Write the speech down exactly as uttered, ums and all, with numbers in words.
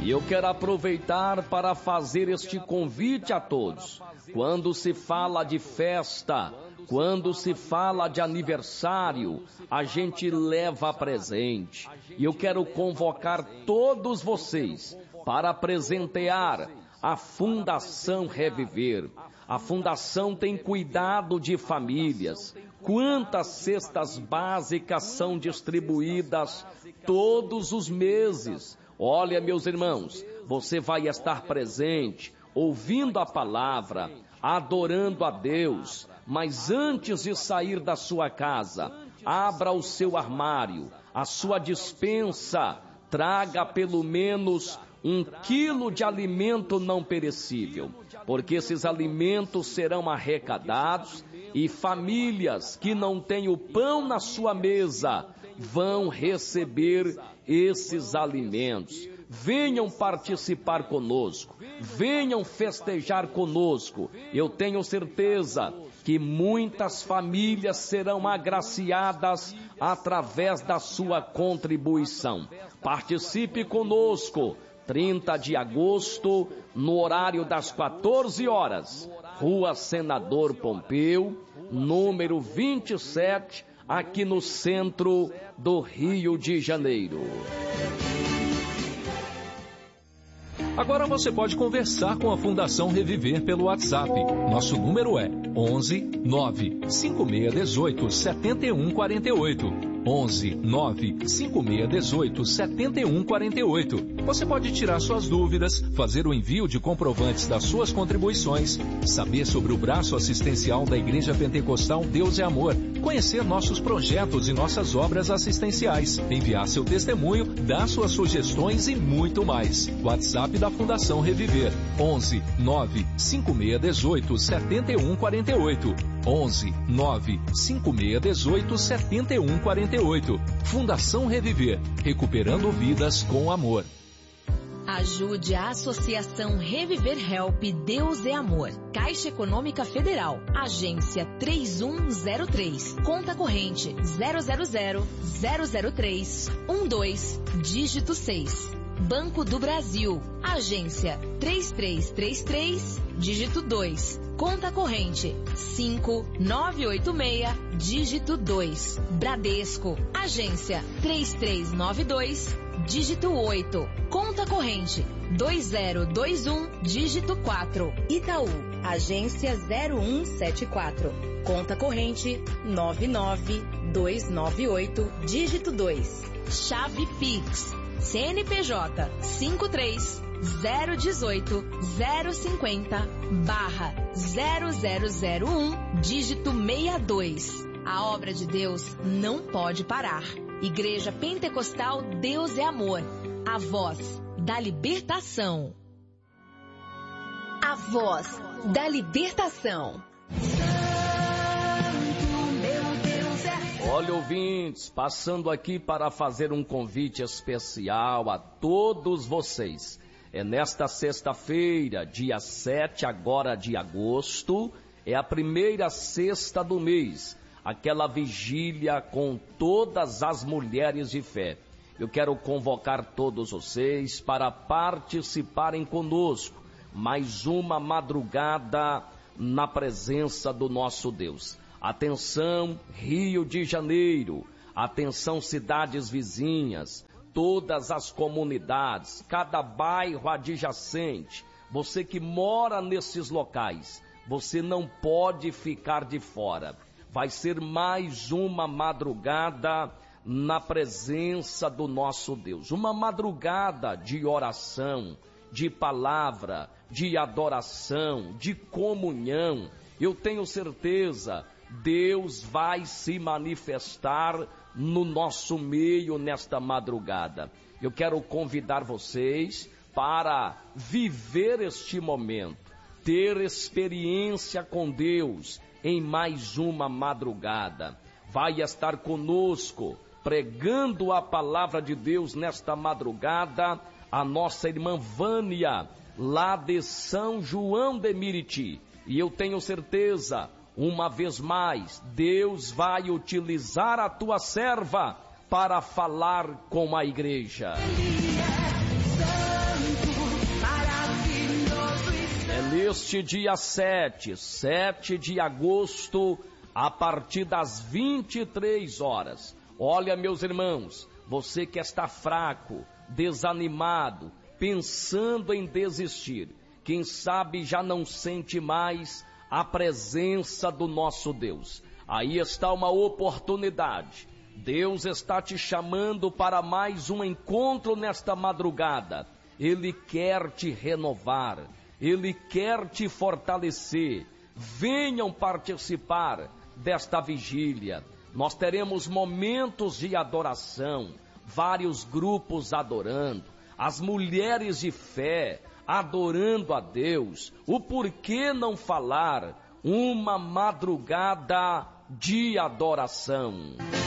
E eu quero aproveitar para fazer este convite a todos. Quando se fala de festa, quando se fala de aniversário, a gente leva presente. E eu quero convocar todos vocês para presentear a Fundação Reviver. A Fundação tem cuidado de famílias. Quantas cestas básicas são distribuídas todos os meses? Olha, meus irmãos, você vai estar presente, ouvindo a palavra, adorando a Deus, mas antes de sair da sua casa, abra o seu armário, a sua despensa, traga pelo menos um quilo de alimento não perecível, porque esses alimentos serão arrecadados e famílias que não têm o pão na sua mesa vão receber esses alimentos. Venham participar conosco, venham festejar conosco. Eu tenho certeza que muitas famílias serão agraciadas através da sua contribuição. Participe conosco, trinta de agosto, no horário das quatorze horas, Rua Senador Pompeu, número vinte e sete, aqui no centro do Rio de Janeiro. Agora você pode conversar com a Fundação Reviver pelo WhatsApp. Nosso número é onze nove cinco seis um oito sete um quatro oito. onze nove cinco seis um oito sete um quatro oito. Você pode tirar suas dúvidas, fazer o envio de comprovantes das suas contribuições, saber sobre o braço assistencial da Igreja Pentecostal Deus é Amor, conhecer nossos projetos e nossas obras assistenciais, enviar seu testemunho, dar suas sugestões e muito mais. WhatsApp da Fundação Reviver, onze nove cinco seis um oito sete um quatro oito. onze nove cinco seis um oito sete um quatro oito. Fundação Reviver, recuperando vidas com amor. Ajude a Associação Reviver Help Deus é Amor. Caixa Econômica Federal, agência três um zero três, conta corrente zero zero zero zero zero três um dois, dígito seis. Banco do Brasil, agência três três três três, dígito dois, conta corrente cinco nove oito seis, dígito dois. Bradesco, agência três três nove dois, dígito oito, conta corrente dois zero dois um, dígito quatro. Itaú, agência zero um sete quatro, conta corrente nove nove dois nove oito, dígito dois. Chave Pix, C N P J cinco três zero um oito zero cinco zero barra zero zero zero um, dígito sessenta e dois. A obra de Deus não pode parar. Igreja Pentecostal Deus é Amor, a voz da libertação. A voz da libertação. Olha, ouvintes, passando aqui para fazer um convite especial a todos vocês. É nesta sexta-feira, dia sete agora de agosto, é a primeira sexta do mês, aquela vigília com todas as mulheres de fé. Eu quero convocar todos vocês para participarem conosco, mais uma madrugada na presença do nosso Deus. Atenção, Rio de Janeiro, atenção, cidades vizinhas, todas as comunidades, cada bairro adjacente, você que mora nesses locais, você não pode ficar de fora. Vai ser mais uma madrugada na presença do nosso Deus, uma madrugada de oração, de palavra, de adoração, de comunhão. Eu tenho certeza, Deus vai se manifestar no nosso meio nesta madrugada. Eu quero convidar vocês para viver este momento, ter experiência com Deus em mais uma madrugada. Vai estar conosco, pregando a palavra de Deus nesta madrugada, a nossa irmã Vânia, lá de São João de Meriti. E eu tenho certeza, uma vez mais, Deus vai utilizar a tua serva para falar com a igreja. Ele é santo. neste dia sete, sete de agosto, a partir das vinte e três horas. Olha, meus irmãos, você que está fraco, desanimado, pensando em desistir, quem sabe já não sente mais a presença do nosso Deus. Aí está uma oportunidade. Deus está te chamando para mais um encontro nesta madrugada. Ele quer te renovar, Ele quer te fortalecer. Venham participar desta vigília. Nós teremos momentos de adoração, vários grupos adorando, as mulheres de fé adorando a Deus. O porquê não falar uma madrugada de adoração?